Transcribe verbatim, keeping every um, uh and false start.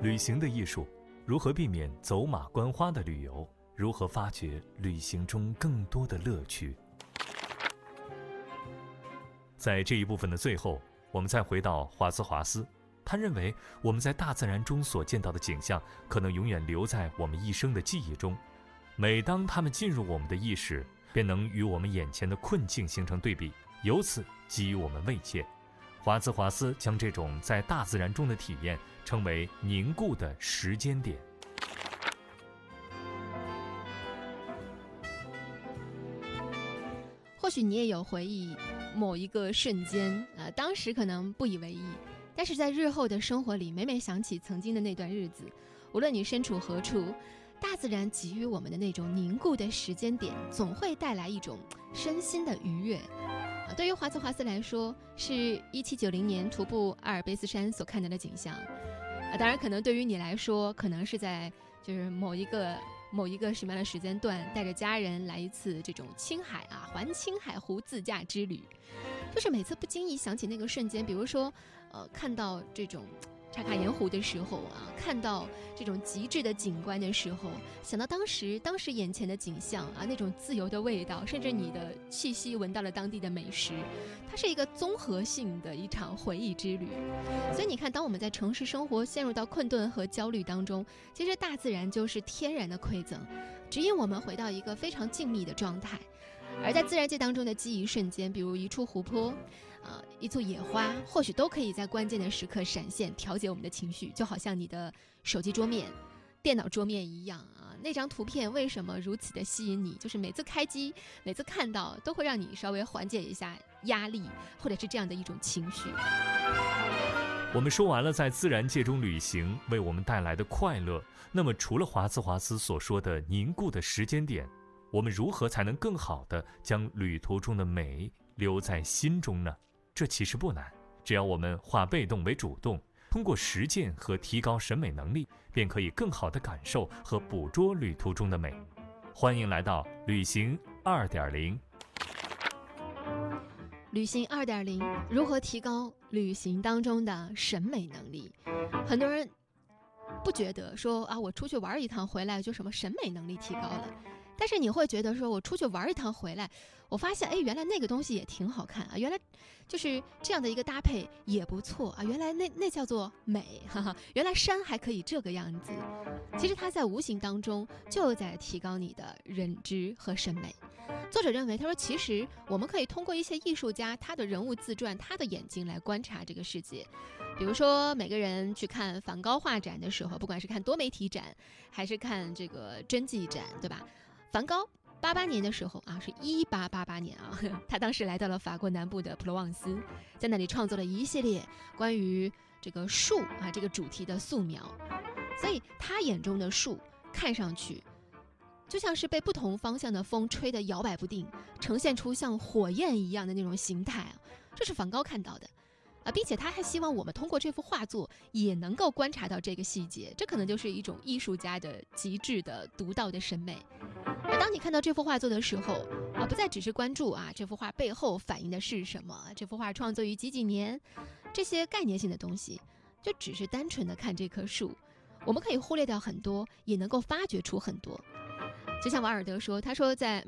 旅行的艺术，如何避免走马观花的旅游，如何发掘旅行中更多的乐趣。在这一部分的最后，我们再回到华兹华斯，他认为我们在大自然中所见到的景象可能永远留在我们一生的记忆中，每当它们进入我们的意识，便能与我们眼前的困境形成对比，由此给予我们慰藉。华兹华斯将这种在大自然中的体验称为凝固的时间点。 或许你也有回忆某一个瞬间，呃，当时可能不以为意，但是在日后的生活里，每每想起曾经的那段日子，无论你身处何处，大自然给予我们的那种凝固的时间点，总会带来一种身心的愉悦。啊，对于华兹华斯来说，是一七九零年徒步阿尔卑斯山所看到的景象。啊，当然，可能对于你来说，可能是在就是某一个某一个什么样的时间段，带着家人来一次这种青海啊环青海湖自驾之旅。就是每次不经意想起那个瞬间，比如说，呃，看到这种茶卡盐湖的时候啊，看到这种极致的景观的时候，想到当时当时眼前的景象啊，那种自由的味道，甚至你的气息闻到了当地的美食，它是一个综合性的一场回忆之旅。所以你看，当我们在城市生活陷入到困顿和焦虑当中，其实大自然就是天然的馈赠，指引我们回到一个非常静谧的状态。而在自然界当中的记忆瞬间，比如一处湖泊，呃，一簇野花，或许都可以在关键的时刻闪现，调节我们的情绪，就好像你的手机桌面、电脑桌面一样啊。那张图片为什么如此的吸引你？就是每次开机，每次看到，都会让你稍微缓解一下压力，或者是这样的一种情绪。 我们说完了在自然界中旅行为我们带来的快乐，那么除了华兹华斯所说的凝固的时间点，我们如何才能更好地将旅途中的美留在心中呢？这其实不难，只要我们化被动为主动，通过实践和提高审美能力，便可以更好地感受和捕捉旅途中的美。欢迎来到旅行 二点零。 旅行 二点零 如何提高旅行当中的审美能力？很多人不觉得说啊，我出去玩一趟回来就什么审美能力提高了，但是你会觉得说我出去玩一趟回来，我发现哎，原来那个东西也挺好看啊，原来就是这样的一个搭配也不错啊，原来那那叫做美，哈哈，原来山还可以这个样子。其实它在无形当中就在提高你的认知和审美。作者认为，他说其实我们可以通过一些艺术家他的人物自传，他的眼睛来观察这个世界。比如说每个人去看梵高画展的时候，不管是看多媒体展还是看这个真迹展，对吧？梵高八八年的时候啊，是一八八八年啊，他当时来到了法国南部的普罗旺斯，在那里创作了一系列关于这个树啊这个主题的素描。所以他眼中的树看上去就像是被不同方向的风吹得摇摆不定，呈现出像火焰一样的那种形态啊，这是梵高看到的啊，并且他还希望我们通过这幅画作也能够观察到这个细节，这可能就是一种艺术家的极致的独到的审美。而当你看到这幅画作的时候啊，不再只是关注啊这幅画背后反映的是什么，这幅画创作于几几年，这些概念性的东西，就只是单纯的看这棵树，我们可以忽略掉很多，也能够发掘出很多。就像瓦尔德说，他说在